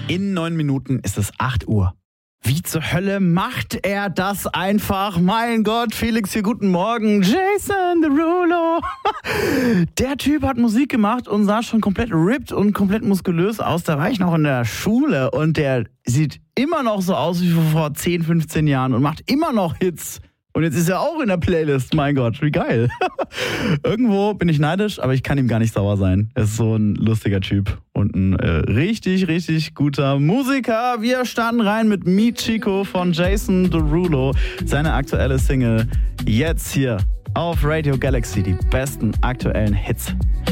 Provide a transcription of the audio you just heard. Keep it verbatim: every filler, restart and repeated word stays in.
In neun Minuten ist es acht Uhr. Wie zur Hölle macht er das einfach? Mein Gott, Felix hier, guten Morgen. Jason Derulo. Der Typ hat Musik gemacht und sah schon komplett ripped und komplett muskulös aus. Da war ich noch in der Schule und der sieht immer noch so aus wie vor zehn, fünfzehn Jahren und macht immer noch Hits. Und jetzt ist er auch in der Playlist. Mein Gott, wie geil. Irgendwo bin ich neidisch, aber ich kann ihm gar nicht sauer sein. Er ist so ein lustiger Typ und ein äh, richtig, richtig guter Musiker. Wir starten rein mit Mi Chico von Jason Derulo. Seine aktuelle Single jetzt hier auf Radio Galaxy. Die besten aktuellen Hits.